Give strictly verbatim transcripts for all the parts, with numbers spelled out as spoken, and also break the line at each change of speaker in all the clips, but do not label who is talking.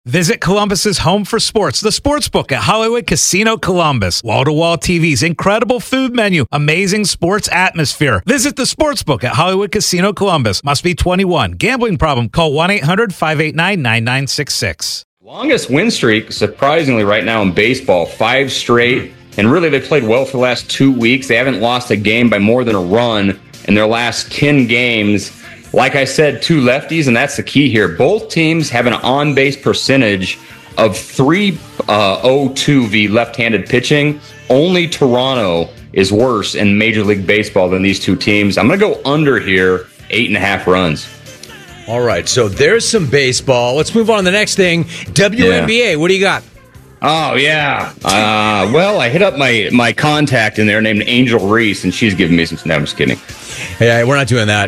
Visit Columbus's home for sports, the Sportsbook at Hollywood Casino Columbus. Wall-to-wall T Vs, incredible food menu, amazing sports atmosphere. Visit the Sportsbook at Hollywood Casino Columbus. Must be twenty-one. Gambling problem? Call one eight hundred five eight nine nine nine six six.
Longest win streak, surprisingly, right now in baseball, five straight. And really, they played well for the last two weeks. They haven't lost a game by more than a run in their last ten games. Like I said, two lefties, and that's the key here. Both teams have an on-base percentage of three oh two v left-handed pitching. Only Toronto is worse in Major League Baseball than these two teams. I'm going to go under here, eight and a half runs.
All right, so there's some baseball. Let's move on to the next thing. W N B A, yeah. What do you got?
Oh, yeah. Uh, well, I hit up my, my contact in there named Angel Reese, and she's giving me some... No, I'm just kidding.
Yeah, we're not doing that.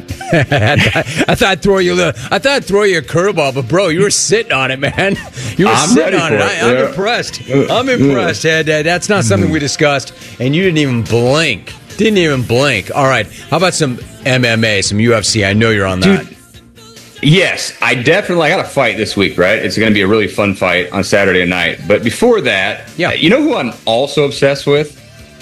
I thought I'd throw you a little, I thought I'd throw you a curveball, but bro, you were sitting on it, man. You were
I'm
sitting on it.
it.
I, I'm
yeah.
impressed. I'm impressed, Ed. That's not something we discussed, and you didn't even blink. Didn't even blink. All right, how about some M M A, some U F C? I know you're on that.
Dude, yes, I definitely I got a fight this week, right? It's going to be a really fun fight on Saturday night. But before that,
yeah.
you know who I'm also obsessed with?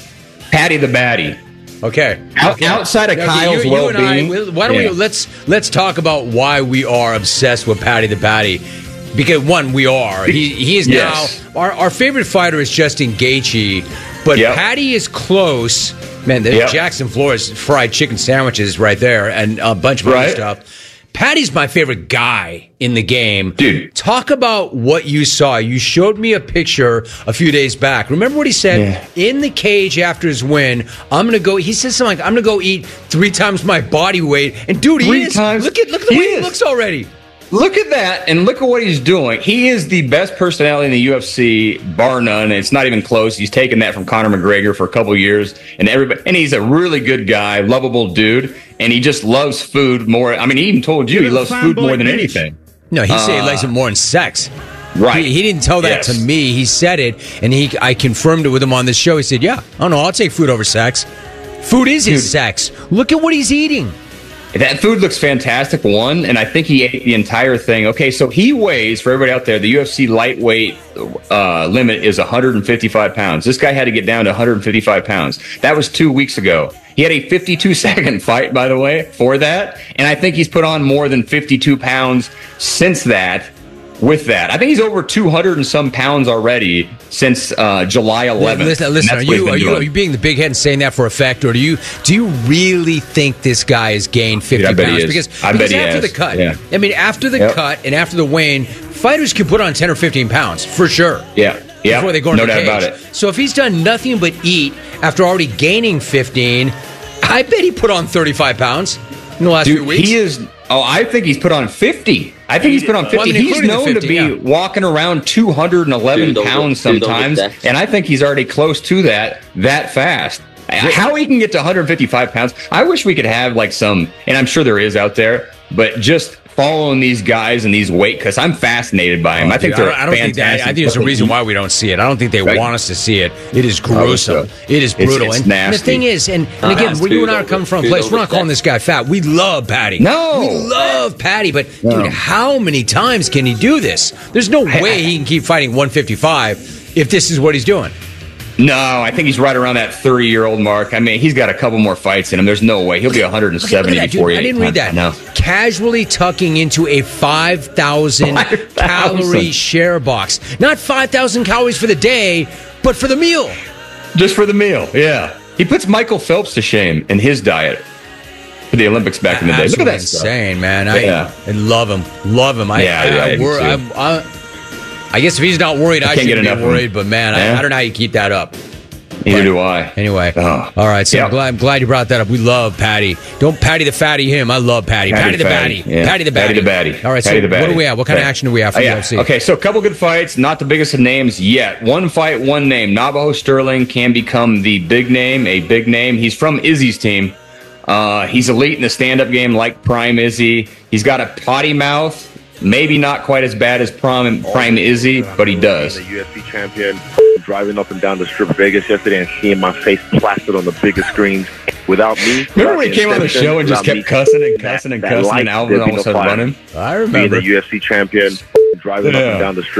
Paddy the Baddy.
Okay.
Out, outside of
okay,
Kyle's
you, you
well-being.
And I, why don't yeah. we let's let's talk about why we are obsessed with Paddy the Baddy? Because one, we are. He he is yes. now our our favorite fighter is Justin Gaethje, but yep. Paddy is close. Man, the yep. Jackson Flores fried chicken sandwiches right there, and a bunch of
right.
other stuff. Paddy's my favorite guy in the game.
Dude.
Talk about what you saw. You showed me a picture a few days back. Remember what he said? Yeah. In the cage after his win, I'm going to go, he said something like, I'm going to go eat three times my body weight. And dude, he
three
is.
Times.
Look at, look at the
he
way
is.
he looks already.
Look at that, and look at what he's doing. He is the best personality in the U F C, bar none. And it's not even close. He's taken that from Conor McGregor for a couple years, and everybody. And he's a really good guy, lovable dude, and he just loves food more. I mean, he even told you he loves food more than anything.
No, he
uh,
said he likes it more than sex.
Right.
He, he didn't tell that yes. to me. He said it, and he I confirmed it with him on this show. He said, "Yeah, I don't know. I'll take food over sex. Food is dude. his sex. Look at what he's eating."
That food looks fantastic, one, and I think he ate the entire thing. Okay, so he weighs, for everybody out there, the U F C lightweight uh, limit is one hundred fifty-five pounds. This guy had to get down to one hundred fifty-five pounds. That was two weeks ago. He had a fifty-two second fight, by the way, for that, and I think he's put on more than fifty-two pounds since that. With that, I think he's over two hundred and some pounds already since uh, July eleventh.
Listen, listen are, you, are, you, are you being the big head and saying that for effect, or do you do you really think this guy has gained fifty
Dude, I
pounds?
Bet
because
I
because
bet
after
he
the cut,
yeah.
I mean, after the
yep.
cut and after the weigh-in, fighters can put on ten or fifteen pounds for sure.
Yeah, yeah,
before they go into
no
the cage.
doubt about it.
So if he's done nothing but eat after already gaining fifteen, I bet he put on thirty-five pounds in the last
Dude,
few weeks.
He is. Oh, I think he's put on fifty. I think he's put on fifty. Well, I mean, he's known fifty, to be yeah. walking around two hundred eleven dude, pounds sometimes, dude, and I think he's already close to that that fast. How he can get to one hundred fifty-five pounds, I wish we could have like some, and I'm sure there is out there, but just following these guys and these weight, because I'm fascinated by them. Oh, I think dude, they're I don't, I don't
think that, I think there's a reason why we don't see it. I don't think they right. want us to see it. It is gruesome. So. It is brutal.
It's, it's
and,
nasty.
and the thing is, and, and again, where you and I are coming from a place, we're not calling this guy fat. We love Paddy.
No.
We love Paddy, but
no.
dude, how many times can he do this? There's no way I, I, he can keep fighting one fifty-five if this is what he's doing.
No, I think he's right around that thirty-year-old mark. I mean, he's got a couple more fights in him. There's no way. He'll be one hundred seventy
that,
before
dude.
he...
I didn't read that.
No.
Casually tucking into a five thousand calorie share box. Not five thousand calories for the day, but for the meal.
Just for the meal, yeah. He puts Michael Phelps to shame in his diet for the Olympics back in the day. Look at that
insane,
stuff.
man. I,
yeah.
I love him. Love him. I,
yeah,
I,
I,
I, wor- I, I, I guess if he's not worried, I, I shouldn't be worried. But, man, yeah. I, I don't know how you keep that up.
Neither
but
do I.
Anyway.
Oh.
All right. So
yeah.
I'm, glad, I'm glad you brought that up. We love Paddy. Don't Paddy the Fatty him. I love Paddy. Paddy, Paddy the Batty.
Yeah.
Paddy the Batty.
Paddy the Batty.
All right.
Paddy
so
the
what do we have? What kind Paddy. of action do we have for
oh, yeah.
U F C?
Okay. So a couple good fights. Not the biggest of names yet. One fight, one name. Navajo Sterling can become the big name, a big name. He's from Izzy's team. Uh, he's elite in the stand-up game like Prime Izzy. He's got a potty mouth. Maybe not quite as bad as Prime, Prime Izzy, but he does.
The U F C champion driving up and down the strip of Vegas yesterday and seeing my face plastered on the biggest screens without me.
Remember when he came on the show and just kept cussing and cussing and cussing and Alvin almost had to run him?
I remember.
Being the U F C champion driving yeah. up and down the strip.